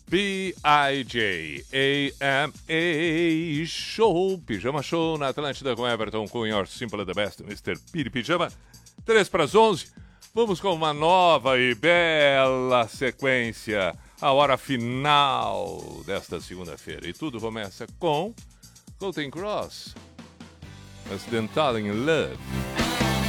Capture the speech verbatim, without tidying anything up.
B I J A M A Show, Pijama Show na Atlântida com Everton Cunha, Your Simple the Best, mister Piri Pijama. Três para as onze, vamos com uma nova e bela sequência, a hora final desta segunda-feira. E tudo começa com Counting Cross, Accidental in Love.